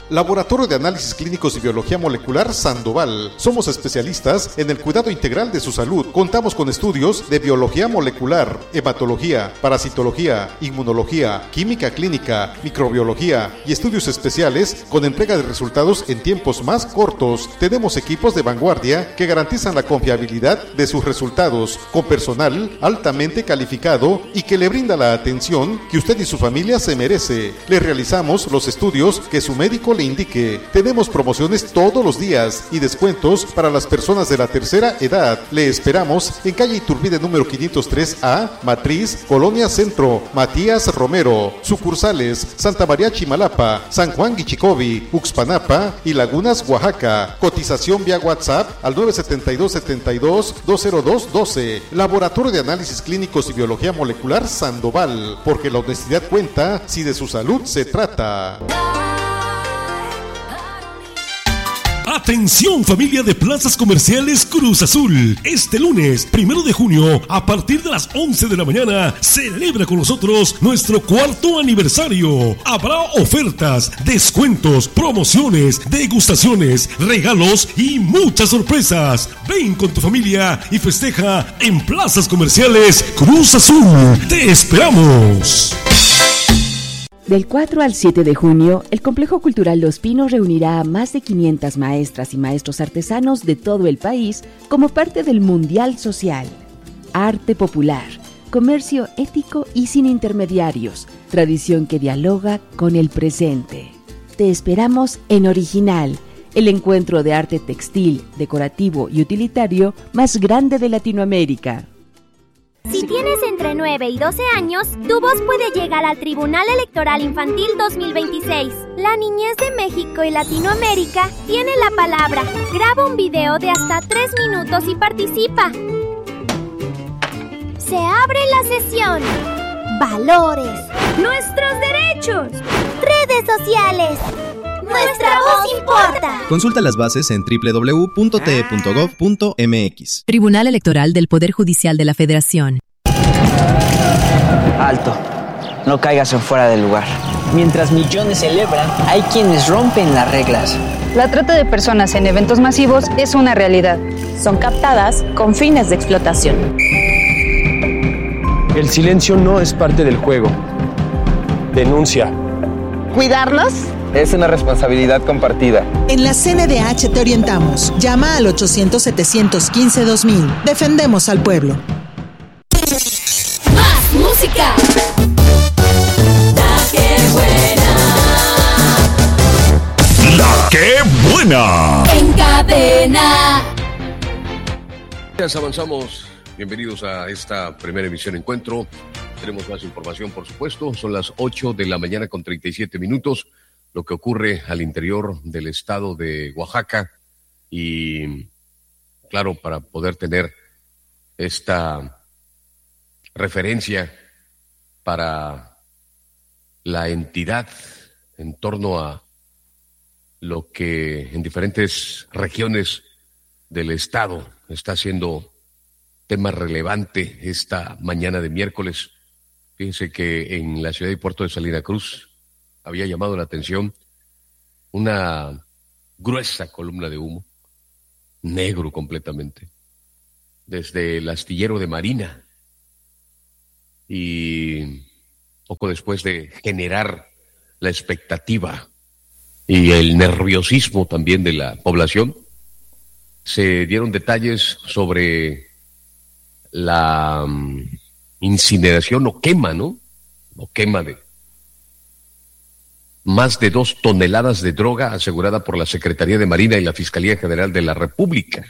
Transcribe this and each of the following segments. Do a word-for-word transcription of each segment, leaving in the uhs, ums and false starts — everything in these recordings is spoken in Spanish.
Laboratorio de Análisis Clínicos y Biología Molecular Sandoval. Somos especialistas en el cuidado integral de su salud. Contamos con estudios de biología molecular, hematología, parasitología, inmunología, química clínica, microbiología y estudios especiales con entrega de resultados en tiempos más cortos. Tenemos equipos de vanguardia que garantizan la confiabilidad de sus resultados, con personal altamente calificado y que le brinda la atención que usted y su familia se merece. Le realizamos los estudios que su médico le indique. Tenemos promociones todos los días y descuentos para las personas de la tercera edad. Le esperamos en calle Iturbide número quinientos tres A, Matriz, Colonia Centro, Matías Romero. Sucursales Santa María Chimalapa, San Juan Guichicovi, Uxpanapa y Lagunas, Oaxaca. Cotización vía WhatsApp al nueve siete dos, siete dos, dos cero dos uno dos. Laboratorio de Análisis Clínicos y Biología Molecular Sandoval, porque la honestidad cuenta si de su salud se trata. Atención, familia de Plazas Comerciales Cruz Azul. Este lunes, primero de junio, a partir de las once de la mañana, celebra con nosotros nuestro cuarto aniversario. Habrá ofertas, descuentos, promociones, degustaciones, regalos y muchas sorpresas. Ven con tu familia y festeja en Plazas Comerciales Cruz Azul. ¡Te esperamos! Del cuatro al siete de junio, el Complejo Cultural Los Pinos reunirá a más de quinientas maestras y maestros artesanos de todo el país como parte del Mundial Social. Arte popular, comercio ético y sin intermediarios, tradición que dialoga con el presente. Te esperamos en Original, el encuentro de arte textil, decorativo y utilitario más grande de Latinoamérica. Si tienes entre nueve y doce años, tu voz puede llegar al Tribunal Electoral Infantil dos mil veintiséis. La niñez de México y Latinoamérica tiene la palabra. Graba un video de hasta tres minutos y participa. Se abre la sesión. Valores. Nuestros derechos. Redes sociales. Nuestra voz importa. Consulta las bases en doble u doble u doble u punto t e punto gov punto m x. Tribunal Electoral del Poder Judicial de la Federación. Alto. No caigas en fuera del lugar. Mientras millones celebran, hay quienes rompen las reglas. La trata de personas en eventos masivos es una realidad. Son captadas con fines de explotación. El silencio no es parte del juego. Denuncia. ¿Cuidarnos? Es una responsabilidad compartida. En la C N D H te orientamos. Llama al ochocientos, setecientos quince, dos mil. Defendemos al pueblo. Más música. La que buena. La que buena. En cadena. Avanzamos. Bienvenidos a esta primera emisión Encuentro. Tenemos más información, por supuesto. Son las ocho de la mañana con treinta y siete minutos. Lo que ocurre al interior del estado de Oaxaca y, claro, para poder tener esta referencia para la entidad en torno a lo que en diferentes regiones del estado está siendo tema relevante esta mañana de miércoles. Fíjense que en la ciudad y puerto de Salina Cruz había llamado la atención una gruesa columna de humo, negro completamente, desde el astillero de Marina, y poco después de generar la expectativa y el nerviosismo también de la población, se dieron detalles sobre la um, incineración o quema, ¿no? O quema de más de dos toneladas de droga asegurada por la Secretaría de Marina y la Fiscalía General de la República.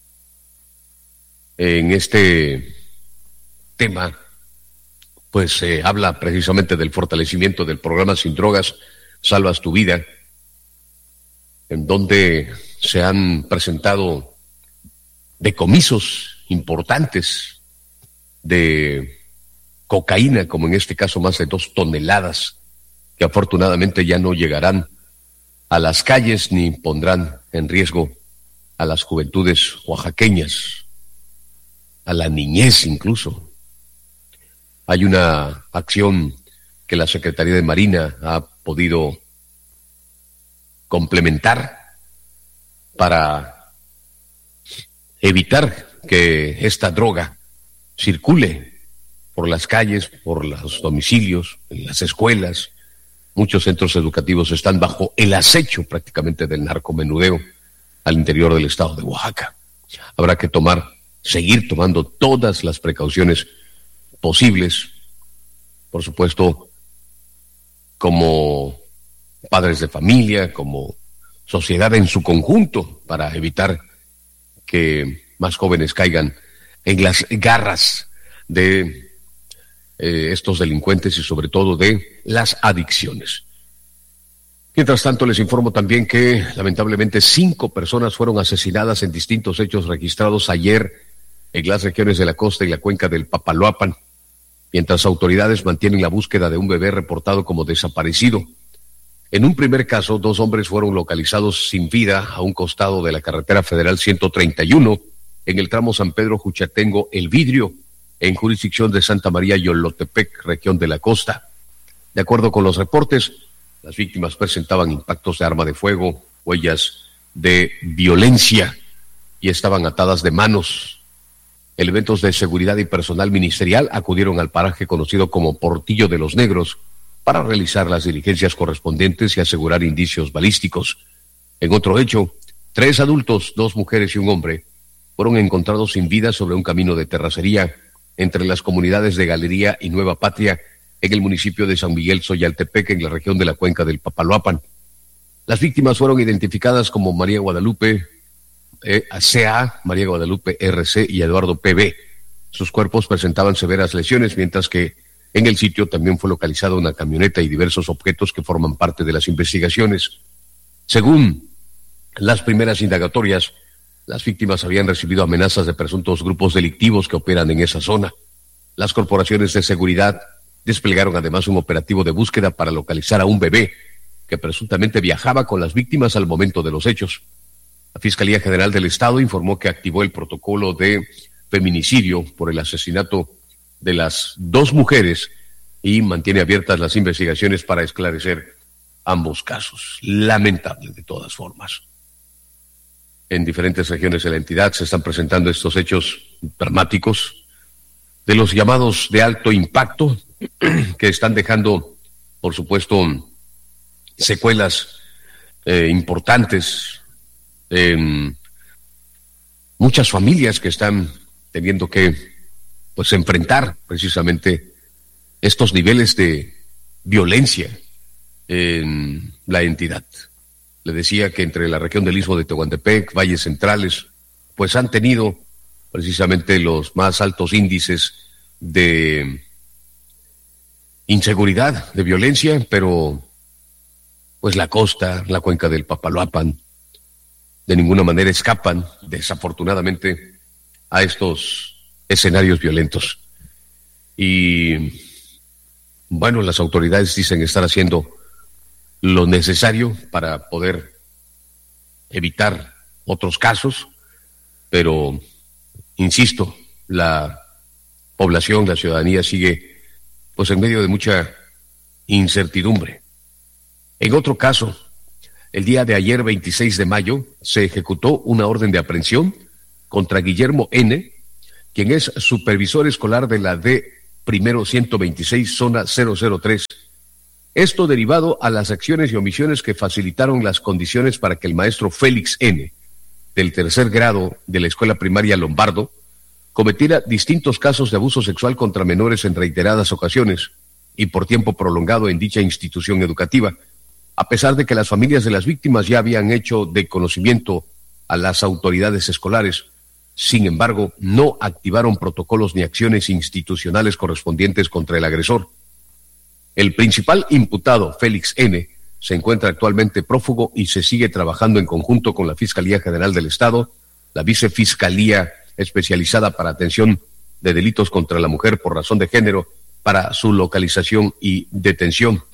En este tema, pues se eh, habla precisamente del fortalecimiento del programa Sin Drogas, Salvas tu Vida, en donde se han presentado decomisos importantes de cocaína, como en este caso más de dos toneladas, que afortunadamente ya no llegarán a las calles ni pondrán en riesgo a las juventudes oaxaqueñas, a la niñez incluso. Hay una acción que la Secretaría de Marina ha podido complementar para evitar que esta droga circule por las calles, por los domicilios, en las escuelas. Muchos centros educativos están bajo el acecho prácticamente del narcomenudeo al interior del estado de Oaxaca. Habrá que tomar, seguir tomando todas las precauciones posibles, por supuesto, como padres de familia, como sociedad en su conjunto, para evitar que más jóvenes caigan en las garras de eh, estos delincuentes y sobre todo de las adicciones. Mientras tanto, les informo también que lamentablemente cinco personas fueron asesinadas en distintos hechos registrados ayer en las regiones de la costa y la cuenca del Papaloapan, mientras autoridades mantienen la búsqueda de un bebé reportado como desaparecido. En un primer caso, dos hombres fueron localizados sin vida a un costado de la carretera federal ciento treinta y uno en el tramo San Pedro-Juchatengo-El Vidrio, en jurisdicción de Santa María Yolotepec, región de la costa. De acuerdo con los reportes, las víctimas presentaban impactos de arma de fuego, huellas de violencia y estaban atadas de manos. Elementos de seguridad y personal ministerial acudieron al paraje conocido como Portillo de los Negros para realizar las diligencias correspondientes y asegurar indicios balísticos. En otro hecho, tres adultos, dos mujeres y un hombre, fueron encontrados sin vida sobre un camino de terracería entre las comunidades de Galería y Nueva Patria en el municipio de San Miguel Xoyaltepec, en la región de la cuenca del Papaloapan. Las víctimas fueron identificadas como María Guadalupe eh, C A, María Guadalupe R C y Eduardo P B. Sus cuerpos presentaban severas lesiones, mientras que en el sitio también fue localizada una camioneta y diversos objetos que forman parte de las investigaciones. Según las primeras indagatorias, las víctimas habían recibido amenazas de presuntos grupos delictivos que operan en esa zona. Las corporaciones de seguridad desplegaron además un operativo de búsqueda para localizar a un bebé que presuntamente viajaba con las víctimas al momento de los hechos. La Fiscalía General del Estado informó que activó el protocolo de feminicidio por el asesinato de las dos mujeres y mantiene abiertas las investigaciones para esclarecer ambos casos. Lamentable de todas formas. En diferentes regiones de la entidad se están presentando estos hechos dramáticos de los llamados de alto impacto, que están dejando, por supuesto, secuelas eh, importantes en muchas familias que están teniendo que pues enfrentar precisamente estos niveles de violencia en la entidad. Le decía que entre la región del Istmo de Tehuantepec, valles centrales, pues han tenido precisamente los más altos índices de inseguridad, de violencia, pero pues la costa, la cuenca del Papaloapan, de ninguna manera escapan, desafortunadamente, a estos escenarios violentos. Y bueno, las autoridades dicen estar haciendo lo necesario para poder evitar otros casos, pero insisto, la población, la ciudadanía sigue pues en medio de mucha incertidumbre. En otro caso, el día de ayer, veintiséis de mayo, se ejecutó una orden de aprehensión contra Guillermo N., quien es supervisor escolar de la D primero ciento veintiséis, zona cero cero tres. Esto derivado a las acciones y omisiones que facilitaron las condiciones para que el maestro Félix N., del tercer grado de la escuela primaria Lombardo, cometiera distintos casos de abuso sexual contra menores en reiteradas ocasiones y por tiempo prolongado en dicha institución educativa, a pesar de que las familias de las víctimas ya habían hecho de conocimiento a las autoridades escolares. Sin embargo, no activaron protocolos ni acciones institucionales correspondientes contra el agresor. El principal imputado, Félix N., se encuentra actualmente prófugo y se sigue trabajando en conjunto con la Fiscalía General del Estado, la Vicefiscalía Especializada para Atención de Delitos contra la Mujer por razón de género, para su localización y detención.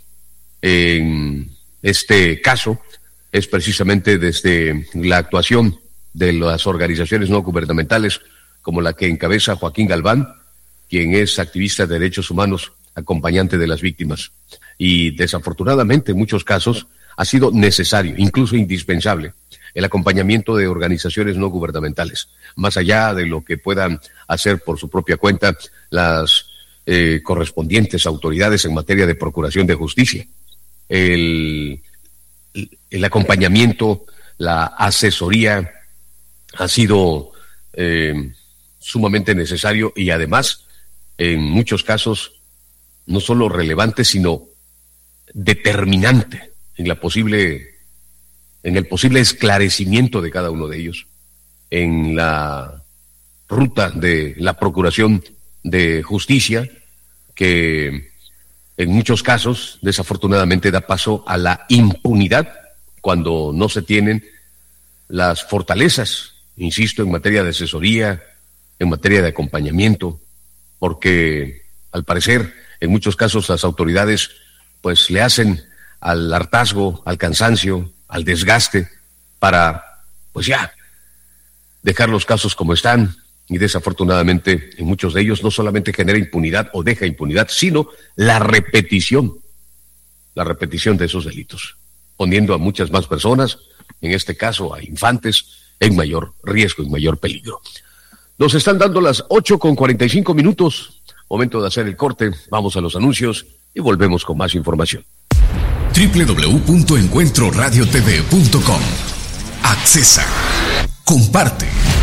En este caso es precisamente desde la actuación de las organizaciones no gubernamentales como la que encabeza Joaquín Galván, quien es activista de derechos humanos, acompañante de las víctimas. Y desafortunadamente en muchos casos ha sido necesario, incluso indispensable, el acompañamiento de organizaciones no gubernamentales, más allá de lo que puedan hacer por su propia cuenta las eh, correspondientes autoridades en materia de procuración de justicia. El, el acompañamiento, la asesoría ha sido eh, sumamente necesario y además, en muchos casos, no solo relevante, sino determinante en la posible, en el posible esclarecimiento de cada uno de ellos, en la ruta de la procuración de justicia, que en muchos casos, desafortunadamente, da paso a la impunidad cuando no se tienen las fortalezas, insisto, en materia de asesoría, en materia de acompañamiento, porque al parecer, en muchos casos, las autoridades pues le hacen al hartazgo, al cansancio, al desgaste, para, pues ya, dejar los casos como están, y desafortunadamente en muchos de ellos no solamente genera impunidad o deja impunidad, sino la repetición, la repetición de esos delitos, poniendo a muchas más personas, en este caso a infantes, en mayor riesgo, en mayor peligro. Nos están dando las ocho con cuarenta y cinco minutos, momento de hacer el corte, vamos a los anuncios y volvemos con más información. doble u doble u doble u punto encuentro radio t v punto com. Accesa. Comparte.